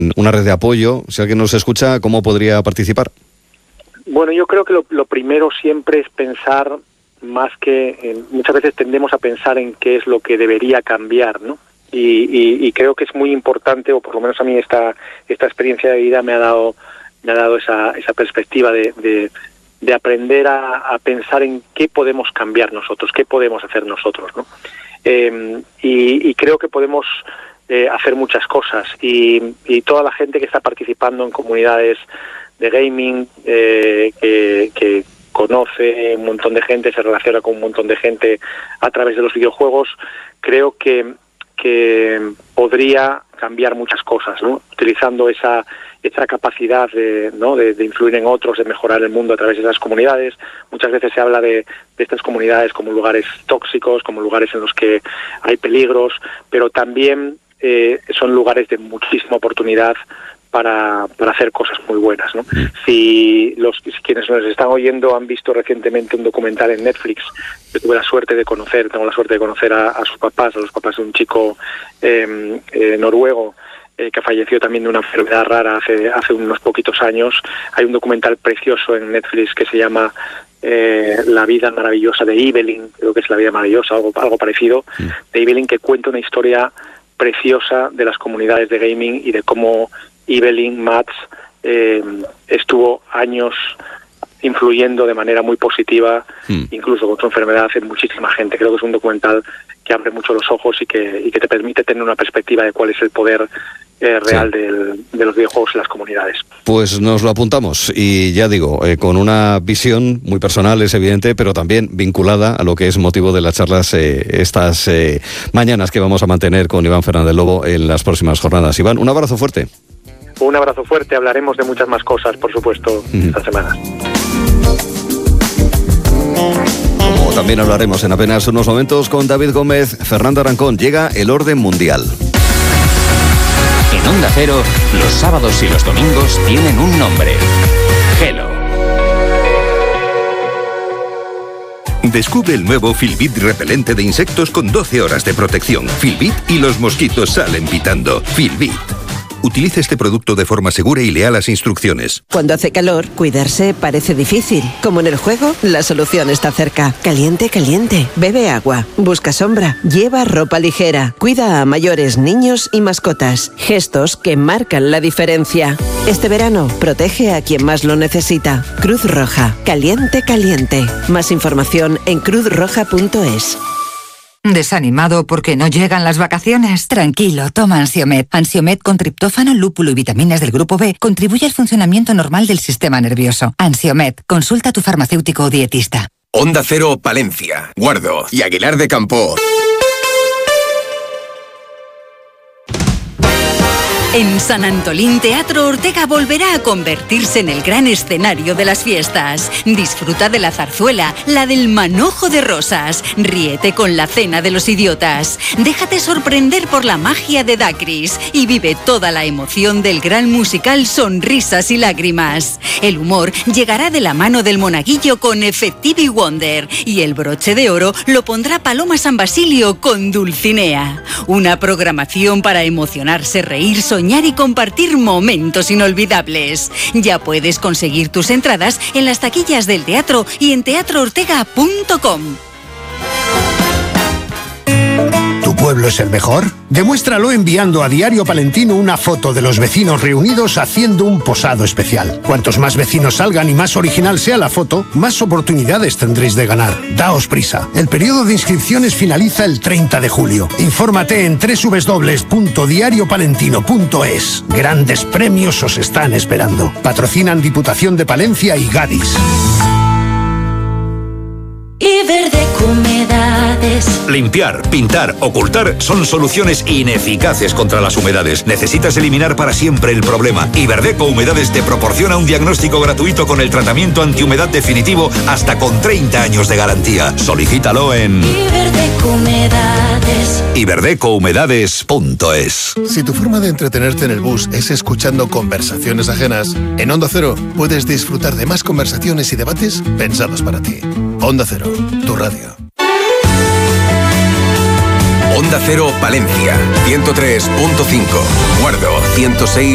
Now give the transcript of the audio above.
una red de apoyo. Si alguien nos escucha, ¿cómo podría participar? Bueno, yo creo que lo primero siempre es pensar más que... muchas veces tendemos a pensar en qué es lo que debería cambiar, ¿no? Y creo que es muy importante, o por lo menos a mí esta experiencia de vida me ha dado esa perspectiva de aprender a pensar en qué podemos cambiar nosotros, qué podemos hacer nosotros, ¿no? Y creo que podemos hacer muchas cosas, y toda la gente que está participando en comunidades de gaming, que conoce un montón de gente, se relaciona con un montón de gente a través de los videojuegos, creo que podría cambiar muchas cosas, ¿no? Utilizando esa capacidad de influir en otros, de mejorar el mundo a través de esas comunidades. Muchas veces se habla de estas comunidades como lugares tóxicos, como lugares en los que hay peligros, pero también son lugares de muchísima oportunidad para hacer cosas muy buenas, ¿no? Si quienes nos están oyendo han visto recientemente un documental en Netflix, yo tengo la suerte de conocer a sus papás, a los papás de un chico noruego que falleció también de una enfermedad rara hace unos poquitos años. Hay un documental precioso en Netflix que se llama La vida maravillosa de Evelyn, creo que es La vida maravillosa, algo parecido, de Evelyn, que cuenta una historia preciosa de las comunidades de gaming y de cómo Evelyn Matz estuvo años influyendo de manera muy positiva, incluso con su enfermedad, en muchísima gente. Creo que es un documental que abre mucho los ojos y que te permite tener una perspectiva de cuál es el poder real de los videojuegos en las comunidades. Pues nos lo apuntamos, y ya digo, con una visión muy personal, es evidente, pero también vinculada a lo que es motivo de las charlas estas mañanas que vamos a mantener con Iván Fernández Lobo en las próximas jornadas. Iván, un abrazo fuerte. Un abrazo fuerte, hablaremos de muchas más cosas, por supuesto, esta semana. Como también hablaremos en apenas unos momentos con David Gómez, Fernando Arancón. Llega el orden mundial. En Onda Cero, los sábados y los domingos tienen un nombre: Hello. Descubre el nuevo Filbit repelente de insectos con 12 horas de protección. Filbit y los mosquitos salen pitando. Filbit. Utilice este producto de forma segura y lea las instrucciones. Cuando hace calor, cuidarse parece difícil. Como en el juego, la solución está cerca. Caliente, caliente. Bebe agua. Busca sombra. Lleva ropa ligera. Cuida a mayores, niños y mascotas. Gestos que marcan la diferencia. Este verano, protege a quien más lo necesita. Cruz Roja. Caliente, caliente. Más información en cruzroja.es. ¿Desanimado porque no llegan las vacaciones? Tranquilo, toma Ansiomed. Ansiomed con triptófano, lúpulo y vitaminas del grupo B contribuye al funcionamiento normal del sistema nervioso. Ansiomed, consulta a tu farmacéutico o dietista. Onda Cero, Palencia, Guardo y Aguilar de Campo. En San Antolín, Teatro Ortega volverá a convertirse en el gran escenario de las fiestas. Disfruta de la zarzuela, la del manojo de rosas. Ríete con la cena de los idiotas. Déjate sorprender por la magia de Dacris y vive toda la emoción del gran musical Sonrisas y Lágrimas. El humor llegará de la mano del monaguillo con Effective Wonder y el broche de oro lo pondrá Paloma San Basilio con Dulcinea. Una programación para emocionarse, reír, soñar y compartir momentos inolvidables. Ya puedes conseguir tus entradas en las taquillas del teatro y en teatroortega.com. ¿Tu pueblo es el mejor? Demuéstralo enviando a Diario Palentino una foto de los vecinos reunidos haciendo un posado especial. Cuantos más vecinos salgan y más original sea la foto, más oportunidades tendréis de ganar. Daos prisa. El periodo de inscripciones finaliza el 30 de julio. Infórmate en www.diariopalentino.es. Grandes premios os están esperando. Patrocinan Diputación de Palencia y Gadis. Iberdeco Humedades. Limpiar, pintar, ocultar son soluciones ineficaces contra las humedades. Necesitas eliminar para siempre el problema. Iberdeco Humedades te proporciona un diagnóstico gratuito con el tratamiento antihumedad definitivo hasta con 30 años de garantía. Solicítalo en Iberdeco Humedades. iberdecohumedades.es. Si tu forma de entretenerte en el bus es escuchando conversaciones ajenas, en Onda Cero puedes disfrutar de más conversaciones y debates pensados para ti. Onda Cero, tu radio. Onda Cero, Palencia, 103.5. Guardo, 106.